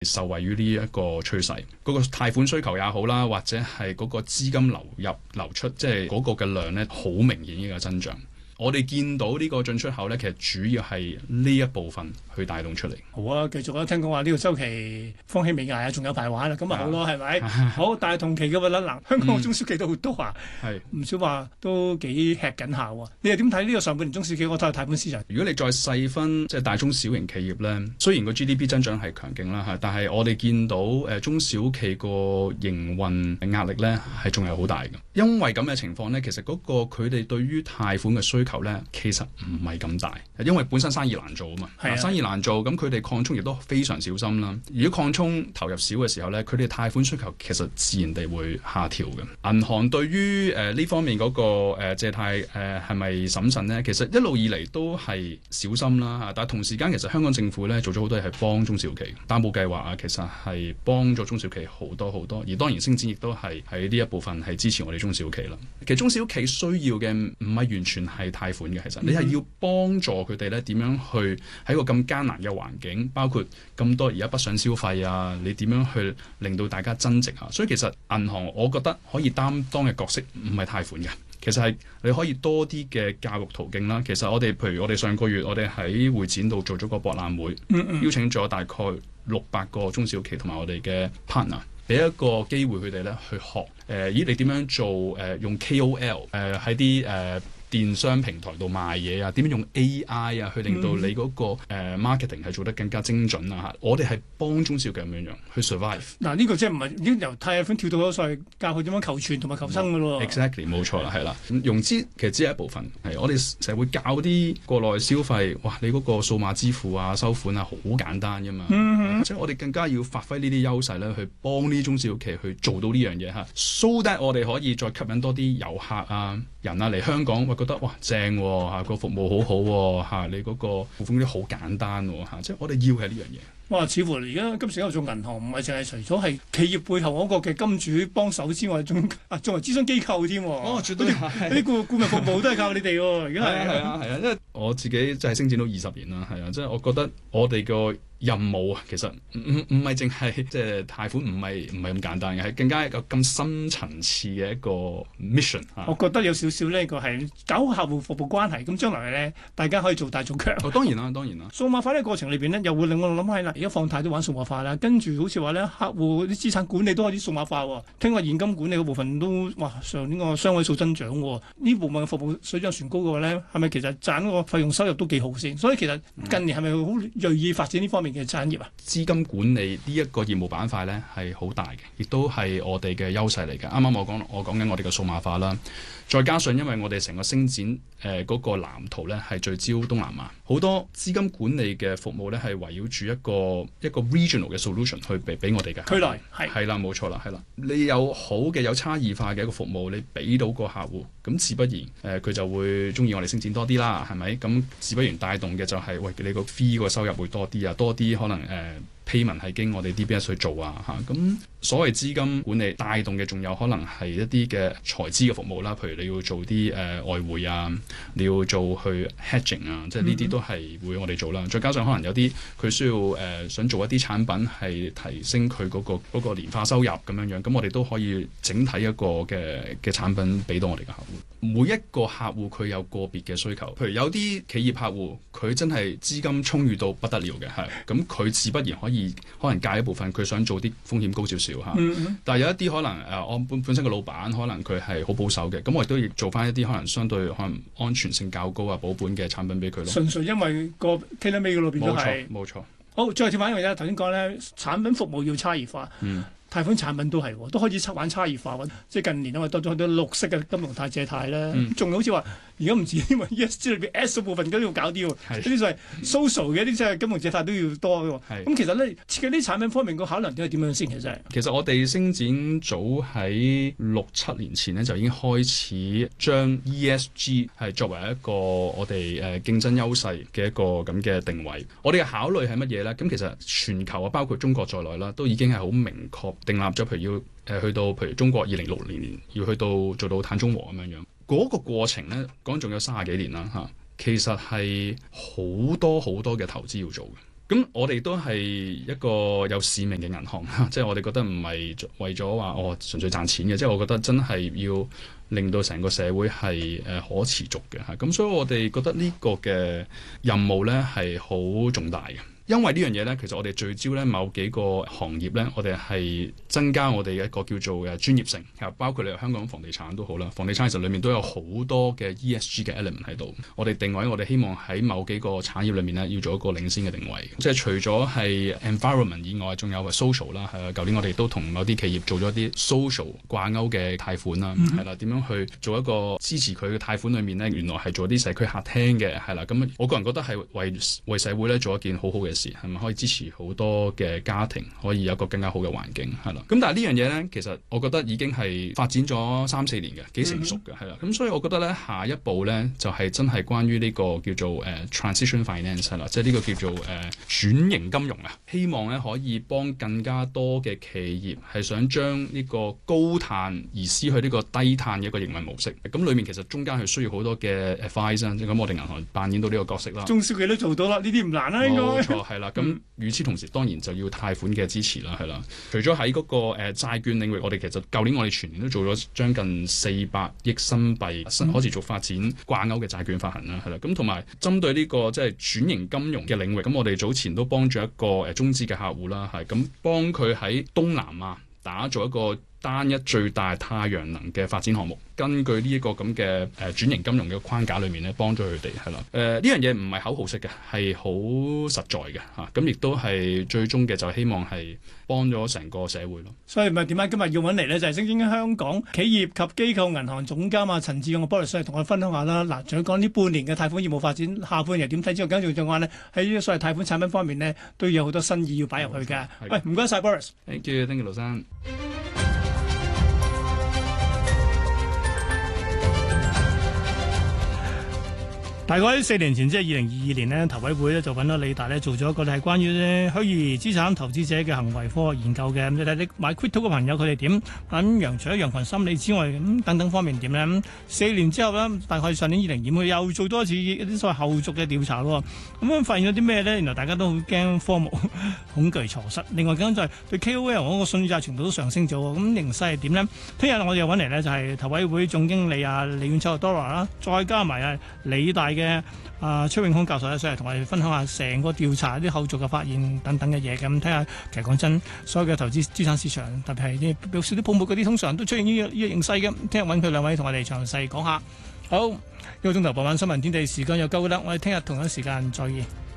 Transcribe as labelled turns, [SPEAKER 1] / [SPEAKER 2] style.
[SPEAKER 1] 受惠於呢一個趨勢，嗰個貸款需求也好啦，或者係嗰個資金流入流出，即係嗰個嘅量咧，好明顯嘅增長。我哋見到呢個進出口咧，其實主要係呢一部分去帶動出嚟。
[SPEAKER 2] 好啊，繼續啊！聽講話呢個週期風起未艾啊，仲有排玩啦，咁咪好咯，係咪？好，但係同期嘅話咧，嗱，香港嘅中小企都好多啊，唔少話都幾吃緊下喎。你又點睇呢個上半年中小企？我睇下貸款市場。
[SPEAKER 1] 如果你再細分即係大中小型企業咧，雖然個 GDP 增長係強勁啦嚇，但係我哋見到中小企個營運壓力咧係仲係好大嘅。因為咁嘅情況咧，其實嗰個佢哋對於貸款嘅需求咧，其實唔係咁大，因為本身生意難做啊嘛。生意難做，咁佢哋擴充亦都非常小心啦。如果擴充投入少嘅時候咧，佢哋貸款需求其實自然地會下調嘅。銀行對於呢方面嗰個借貸係咪審慎呢？其實一路以嚟都係小心啦嚇。但係同時間其實香港政府咧做咗好多嘢係幫中小企，擔保計劃啊，其實係幫咗中小企好多好多。而當然星展亦都係喺呢一部分係支持我哋中小企啦。其實中小企需要嘅唔係完全係貸款嘅，其實你係要幫助佢哋咧點樣去喺個咁艱難嘅環境，包括咁多而家北上消費啊，你點樣去令到大家增值啊？所以其實銀行我覺得可以擔當嘅角色唔係貸款嘅，其實係你可以多啲嘅教育途徑啦。其實譬如我哋上個月我哋喺會展度做咗個博覽會，邀請咗大概600個中小企同埋我哋嘅 partner， 俾一個機會佢哋咧去學你點樣做用 KOL 喺啲電商平台度賣嘢啊，點樣用 AI 啊，去令到你嗰個marketing 係做得更加精準啊！我哋係幫中小企咁樣去 survive。嗱，
[SPEAKER 2] 呢個即係唔係已經由貸款跳到咗上去教佢點樣求存同埋求生㗎咯
[SPEAKER 1] ？Exactly， 冇錯啦，係啦。融資其實只係一部分，係我哋成日會教啲國內消費，哇！你嗰個數碼支付啊、收款啊，好簡單㗎嘛。即係我哋更加要發揮呢啲優勢咧，去幫呢啲中小企去做到呢樣嘢嚇。So that 我哋可以再吸引多啲遊客啊、人啊嚟香港，覺得哇正喎嚇，個服務好好喎嚇，你嗰個付款啲好簡單喎嚇，即係我哋要係呢樣嘢。
[SPEAKER 2] 哇！似乎而家今時今日做銀行唔係淨係除咗係企業背後嗰個嘅金主幫手之外，仲係諮詢機構添。
[SPEAKER 1] 哦，絕對係。
[SPEAKER 2] 呢個顧問服務都係靠你哋喎。而家
[SPEAKER 1] 係啊，因為我自己即係星展都20年啦，係啊，即係我覺得我哋個任務啊，其實唔係淨係即係貸款，唔係咁簡單嘅，係更加一個咁深層次嘅一個 mission。
[SPEAKER 2] 我覺得有少少呢個係搞好客戶服務關係，咁將來咧大家可以做大做強。
[SPEAKER 1] 當然啦。
[SPEAKER 2] 數碼化呢個過程裏邊呢，又會令我諗起啦，而家放貸都玩數碼化啦，跟住好似話咧，客戶啲資產管理都開始數碼化喎。聽話現金管理嗰部分都上年個雙位數增長喎。呢部分嘅服務水漲船高嘅話咧，係咪其實賺嗰個費用收入都幾好先？所以其實近年係咪好鋭意發展呢方面嘅產業啊？
[SPEAKER 1] 資金管理呢一個業務板塊咧係好大嘅，亦都係我哋嘅優勢嚟嘅。啱啱我講緊我哋嘅數碼化啦，再加上因為我哋成個星展嗰個藍圖咧係聚焦東南亞，好多資金管理嘅服務咧係圍繞住一個 regional 嘅 solution 去俾我哋嘅。
[SPEAKER 2] 區內
[SPEAKER 1] 係啦，冇錯啦，係啦。你有好嘅有差異化嘅一個服務，你俾到個客戶，咁自不然佢就會中意我哋星展多啲啦，係咪？咁自不然帶動嘅就係喂，你個 fee 個收入會多啲啊，多啲可能payment 係經我哋 DBS 去做啊嚇，咁所謂資金管理帶動嘅仲有可能係一啲嘅財資嘅服務啦，譬如你要做啲外匯啊，你要做去 hedging 啊，即係呢啲都係會我哋做啦。再加上可能有啲佢需要想做一啲產品係提升佢嗰個年化收入咁樣，咁我哋都可以整體一個嘅產品俾到我哋嘅客戶。每一個客戶佢有個別嘅需求，譬如有啲企業客戶佢真係資金充裕到不得了嘅，係咁佢自不然可能借一部分佢想做啲風險高少少嚇，但係有一啲可能我本身個老闆可能佢係好保守嘅，咁我亦都要做翻一啲可能相對可能安全性較高啊保本嘅產品俾佢咯。
[SPEAKER 2] 純粹因為個 tailor made 嗰度變咗係
[SPEAKER 1] 冇錯。
[SPEAKER 2] 好，再跳翻一樣嘢，頭先講咧產品服務要差異化。貸款產品都係都開始玩差異化，即係近年因為多咗好多綠色嘅金融貸借貸啦，仲好似話而家唔止，因為 ESG 裏邊 S 嗰部分都要搞啲喎，呢啲就係 social 嘅一啲即係金融借貸都要多嘅喎。咁其實咧設計啲產品方面個考量點係點樣先？
[SPEAKER 1] 其實我哋星展早喺6-7年前呢，就已經開始將 ESG 係作為一個我哋競爭優勢嘅一個咁嘅定位。我哋嘅考慮係乜嘢咧？咁其實全球啊，包括中國在內啦，都已經係好明確訂立咗，譬如要去到譬如中國2060年要去到做到碳中和咁樣，嗰個過程咧講仲有30幾年啦嚇，其實係好多好多嘅投資要做嘅。 咁我哋都係一個有使命嘅銀行，即係我哋覺得唔係為咗話純粹賺錢嘅，即係我覺得真係要令到成個社會係可持續嘅嚇。咁所以我哋覺得呢個嘅任務咧係好重大嘅。因為呢樣嘢呢，其實我哋聚焦呢某幾個行業呢，我哋係增加我哋嘅一個叫做嘅專業性，包括你香港房地產都好啦，房地產其實裡面都有好多嘅 ESG 嘅 element 喺度。我哋定位，我哋希望喺某幾個產業裡面呢，要做一個領先嘅定位。即係除咗係 environment 以外，仲有係 social 啦。舊年我哋都同某啲企業做咗啲 social 掛鈎嘅貸款啦，係啦，點樣去做一個支持佢嘅貸款裡面呢？原來係做啲社區客廳嘅，係啦。咁我個人覺得係為社會呢做一件好好嘅事。係咪可以支持好多嘅家庭可以有一個更加好嘅環境係啦？咁但係呢樣嘢呢，其實我覺得已經係發展咗3-4年嘅，幾成熟嘅係啦。咁所以我覺得呢，下一步呢，就係真係關於呢個叫做transition finance 係啦，即係呢個叫做轉型金融啊。希望呢可以幫更加多嘅企業係想將呢個高碳而失去呢個低碳嘅一個營運模式。咁裡面其實中間係需要好多嘅 advice 啊，咁我哋銀行扮演到呢個角色啦。
[SPEAKER 2] 中小企都做到啦，呢啲唔難啦應該。
[SPEAKER 1] 冇錯係啦。咁與此同時，當然就要貸款嘅支持啦，係啦。除咗喺嗰個債券領域，我哋其實舊年我哋全年都做咗將近400億新幣可持續發展掛鈎嘅債券發行啦，係啦。咁同埋針對呢個即係轉型金融嘅領域，咁我哋早前都幫助一個中資嘅客戶啦，係咁幫佢喺東南亞打造一個單一最大太陽能嘅發展項目。根據呢一個咁嘅轉型金融嘅框架裏面咧，幫咗佢哋係啦。呢樣嘢唔係口號式嘅，係好實在嘅嚇。咁亦都係最終嘅就係希望係幫咗成個社會咯。
[SPEAKER 2] 所以咪點解今日要揾嚟呢？就係正正香港企業及機構銀行總監啊陳志勇嘅 Boris 嚟同我分享下啦。嗱，仲要講呢半年嘅貸款業務發展，下半年點睇之後，更加重要嘅話呢，喺呢個所謂貸款產品方面呢，都有好多新意要擺入去嘅。喂，唔該晒 Boris。
[SPEAKER 1] Thank you，盧生。
[SPEAKER 2] 大概喺4年前，即係2022年呢，投委會咧就揾咗理大咧做咗一個係關於咧虛擬資產投資者嘅行為科學研究嘅。咁你睇你買 crypto 嘅朋友佢哋點？咁除咗羊群心理之外，咁等等方面點咧？咁4年之後呢，大概上年2025佢又做多一次一啲所謂後續嘅調查咯。咁發現咗啲咩咧？原來大家都好驚科目恐懼錯失。另外更加就係對 KOL 嗰個信賴程度都上升咗。咁形勢係點呢？聽日我哋又揾嚟呢，就係投委會總經理啊李遠秋 Dora 啦，再加埋啊理大嘅崔永康教授咧，上嚟同我哋分享下成個調查啲後續嘅發現等等嘅嘢。咁睇下，其實講真，所有嘅投資資產市場，特別係啲表示啲泡沫嗰啲，通常都出現呢個形勢嘅。聽日揾佢兩位同我哋詳細講下。好，1個鐘頭傍晚新聞天地時間又夠啦，我哋聽日同一時間再見。